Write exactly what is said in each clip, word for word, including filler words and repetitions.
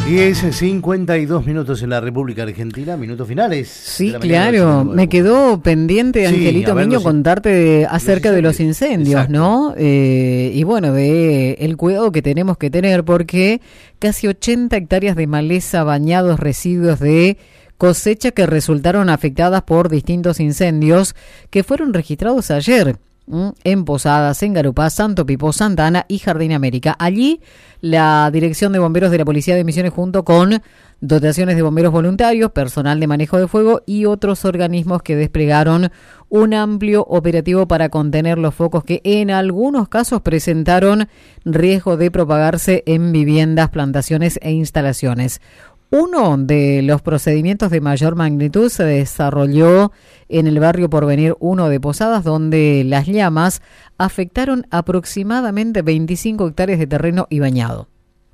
diez cincuenta y dos minutos en la República Argentina, minutos finales. Sí, claro. Me quedó pendiente, sí, Angelito Miño, si, contarte de, acerca de los incendios, exacto, ¿no? Eh, y bueno, de el cuidado que tenemos que tener, porque casi ochenta hectáreas de maleza, bañados, residuos de cosecha que resultaron afectadas por distintos incendios que fueron registrados ayer en Posadas, en Garupá, Santo Pipó, Santa Ana y Jardín América. Allí la Dirección de Bomberos de la Policía de Misiones, junto con dotaciones de bomberos voluntarios, personal de manejo de fuego y otros organismos que desplegaron un amplio operativo para contener los focos que en algunos casos presentaron riesgo de propagarse en viviendas, plantaciones e instalaciones. Uno de los procedimientos de mayor magnitud se desarrolló en el barrio Porvenir uno de Posadas, donde las llamas afectaron aproximadamente veinticinco hectáreas de terreno y bañado.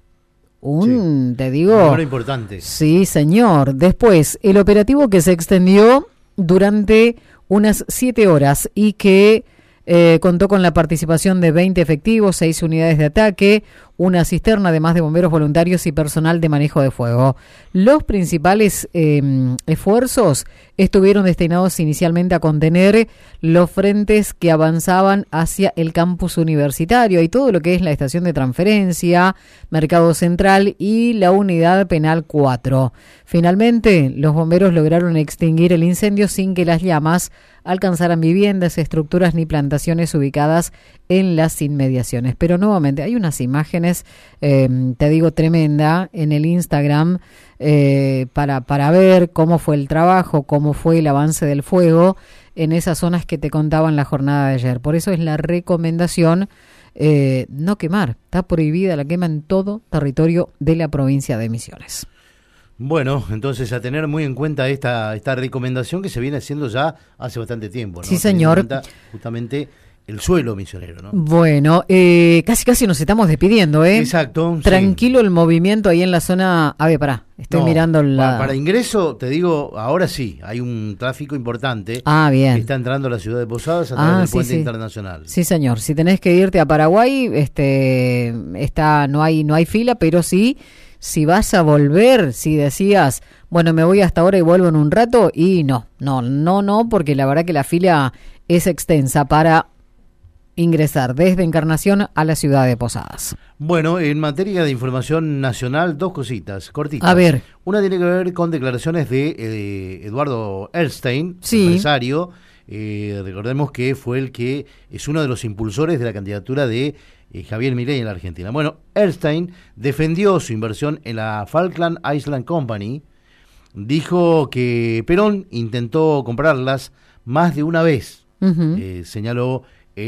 Un, sí, te digo... Muy importante. Sí, señor. Después, el operativo que se extendió durante unas siete horas y que eh, contó con la participación de veinte efectivos, seis unidades de ataque, una cisterna, además de bomberos voluntarios y personal de manejo de fuego. Los principales eh, esfuerzos estuvieron destinados inicialmente a contener los frentes que avanzaban hacia el campus universitario y todo lo que es la estación de transferencia, Mercado Central y la unidad penal cuatro. Finalmente, los bomberos lograron extinguir el incendio sin que las llamas alcanzaran viviendas, estructuras ni plantaciones ubicadas en las inmediaciones. Pero nuevamente hay unas imágenes, eh, te digo, tremenda en el Instagram eh, para, para ver cómo fue el trabajo, cómo fue el avance del fuego en esas zonas que te contaba en la jornada de ayer. Por eso es la recomendación eh, no quemar. Está prohibida la quema en todo territorio de la provincia de Misiones. Bueno, entonces a tener muy en cuenta esta esta recomendación que se viene haciendo ya hace bastante tiempo, ¿no? Sí, señor. Justamente el suelo misionero, ¿no? Bueno, eh, casi casi nos estamos despidiendo, ¿eh? Exacto. Tranquilo, sí. El movimiento ahí en la zona... A ver, pará, estoy no, mirando la... Para, para ingreso, te digo, ahora sí, hay un tráfico importante. Ah, bien. Que está entrando a la ciudad de Posadas a través ah, del sí, puente sí. internacional. Sí, señor. Si tenés que irte a Paraguay, este, está, no hay, no hay fila, pero sí... Si vas a volver, si decías, bueno, me voy hasta ahora y vuelvo en un rato, y no, no, no, no, porque la verdad que la fila es extensa para ingresar desde Encarnación a la ciudad de Posadas. Bueno, en materia de información nacional, dos cositas, cortitas. A ver. Una tiene que ver con declaraciones de eh, Eduardo Erstein, sí. empresario. Eh, recordemos que fue el que es uno de los impulsores de la candidatura de eh, Javier Milei en la Argentina. Bueno, Erstein defendió su inversión en la Falkland Island Company, dijo que Perón intentó comprarlas más de una vez, uh-huh. eh, señaló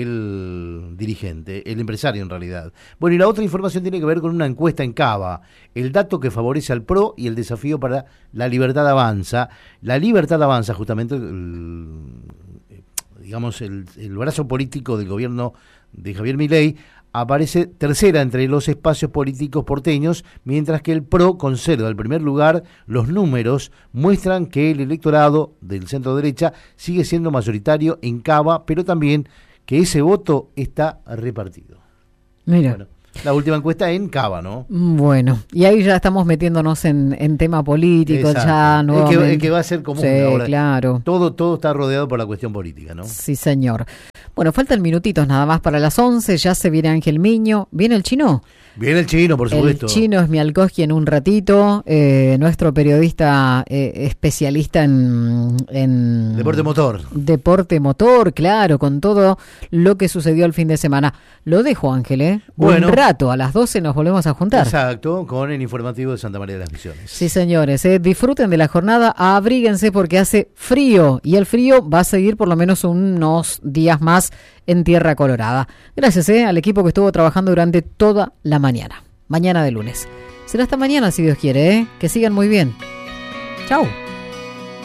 el dirigente, el empresario en realidad. Bueno, y la otra información tiene que ver con una encuesta en Cava, el dato que favorece al PRO y el desafío para la Libertad Avanza. La Libertad Avanza, justamente, el, digamos, el, el brazo político del gobierno de Javier Milei, aparece tercera entre los espacios políticos porteños, mientras que el PRO conserva el primer lugar. Los números muestran que el electorado del centro derecha sigue siendo mayoritario en Cava, pero también que ese voto está repartido. Mira. Bueno, la última encuesta en Cava, ¿no? Bueno, y ahí ya estamos metiéndonos en, en tema político. Exacto. Ya nuevamente. Es que, es que va a ser común sí, ahora. Claro. Todo, todo está rodeado por la cuestión política, ¿no? Sí, señor. Bueno, faltan minutitos nada más para las once, ya se viene Ángel Miño. ¿Viene el Chino? Viene el Chino, por supuesto. El Chino Smialkowski en un ratito, eh, nuestro periodista eh, especialista en, en... Deporte motor. Deporte motor, claro, con todo lo que sucedió el fin de semana. Lo dejo, Ángel, ¿eh? Bueno. Un rato, a las doce nos volvemos a juntar. Exacto, con el informativo de Santa María de las Misiones. Sí, señores, eh, disfruten de la jornada, abríguense porque hace frío y el frío va a seguir por lo menos unos días más en Tierra Colorada. Gracias eh, al equipo que estuvo trabajando durante toda la mañana. Mañana de lunes. Será hasta mañana si Dios quiere, ¿eh? Que sigan muy bien. Chau.